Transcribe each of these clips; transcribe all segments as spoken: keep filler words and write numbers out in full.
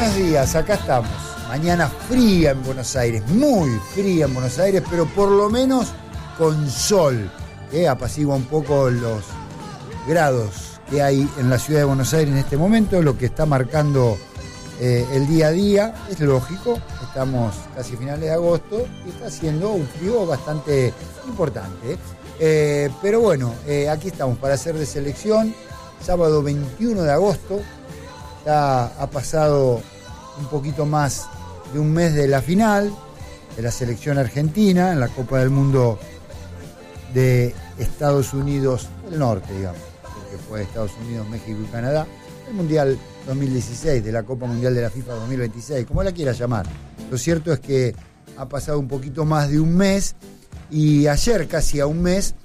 Buenos días, acá estamos. Mañana fría en Buenos Aires, muy fría en Buenos Aires, pero por lo menos con sol, que apacigua un poco los grados que hay en la ciudad de Buenos Aires en este momento, lo que está marcando eh, el día a día. Es lógico, estamos casi finales de agosto y está haciendo un frío bastante importante. Eh, pero bueno, eh, aquí estamos para hacer de selección, sábado veintiuno de agosto. Ya ha pasado un poquito más de un mes de la final de la selección argentina en la Copa del Mundo de Estados Unidos del Norte, digamos, porque fue Estados Unidos, México y Canadá, el Mundial dos mil dieciséis, de la Copa Mundial de la FIFA dos mil veintiséis, como la quiera llamar. Lo cierto es que ha pasado un poquito más de un mes y ayer, casi a un mes,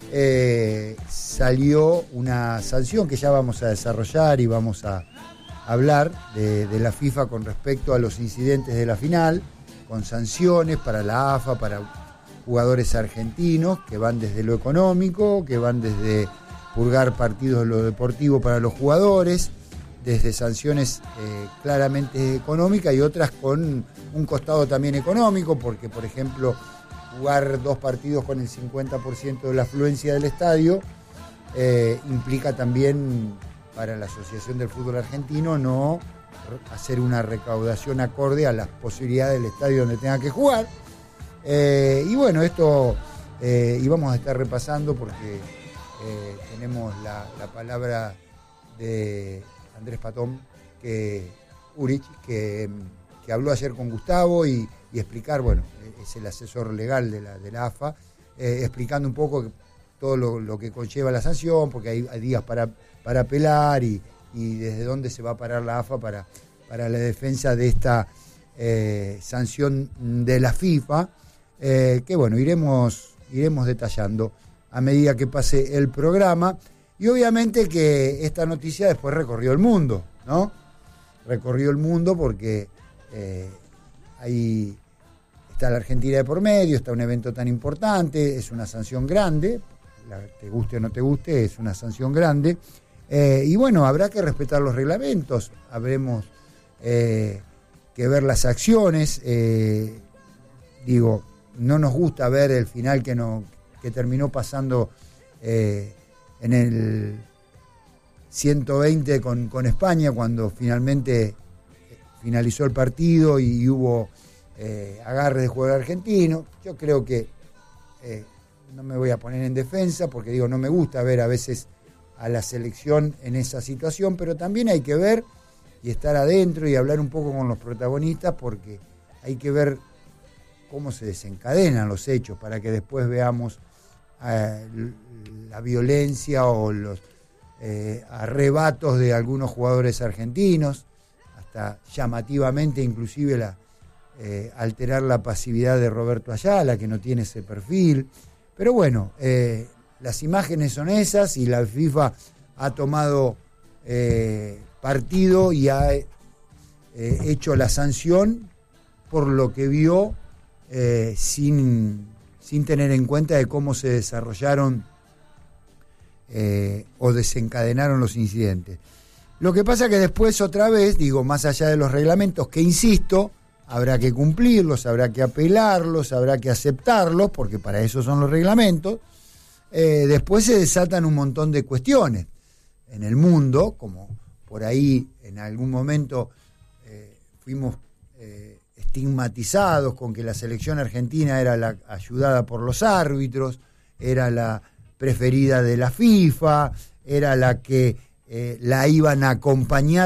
eh, salió una sanción que ya vamos a desarrollar y vamos a hablar de, de la FIFA con respecto a los incidentes de la final, con sanciones para la A F A, para jugadores argentinos, que van desde lo económico, que van desde purgar partidos de lo deportivo para los jugadores, desde sanciones eh, claramente económicas y otras con un costado también económico, porque por ejemplo jugar dos partidos con el cincuenta por ciento de la afluencia del estadio eh, implica también para la Asociación del Fútbol Argentino no hacer una recaudación acorde a las posibilidades del estadio donde tenga que jugar. Eh, y bueno, esto eh, íbamos a estar repasando porque eh, tenemos la, la palabra de Andrés Patón, que, Urich, que, que habló ayer con Gustavo y, y explicar, bueno, es el asesor legal de la, de la A F A, eh, explicando un poco todo lo, lo que conlleva la sanción, porque hay, hay días para, para apelar y, y desde dónde se va a parar la A F A para, para la defensa de esta eh, sanción de la FIFA, eh, que bueno, iremos, iremos detallando a medida que pase el programa. Y obviamente que esta noticia después recorrió el mundo, ¿no? Recorrió el mundo porque eh, ahí está la Argentina de por medio, está un evento tan importante, es una sanción grande, la, te guste o no te guste, es una sanción grande. Eh, y bueno, habrá que respetar los reglamentos, habremos eh, que ver las acciones. Eh, digo, no nos gusta ver el final que, no, que terminó pasando eh, en el ciento veinte con, con España, cuando finalmente finalizó el partido y hubo eh, agarre de jugador argentino. Yo creo que eh, no me voy a poner en defensa porque digo, no me gusta ver a veces a la selección en esa situación, pero también hay que ver y estar adentro y hablar un poco con los protagonistas, porque hay que ver cómo se desencadenan los hechos para que después veamos eh, la violencia o los eh, arrebatos de algunos jugadores argentinos, hasta llamativamente inclusive la, eh, alterar la pasividad de Roberto Ayala, que no tiene ese perfil. Pero bueno, eh, las imágenes son esas y la FIFA ha tomado eh, partido y ha eh, hecho la sanción por lo que vio, eh, sin, sin tener en cuenta de cómo se desarrollaron eh, o desencadenaron los incidentes. Lo que pasa que después otra vez, digo, más allá de los reglamentos, que insisto, habrá que cumplirlos, habrá que apelarlos, habrá que aceptarlos, porque para eso son los reglamentos. Eh, después se desatan un montón de cuestiones en el mundo, como por ahí en algún momento eh, fuimos eh, estigmatizados con que la selección argentina era la ayudada por los árbitros, era la preferida de la FIFA, era la que eh, la iban a acompañar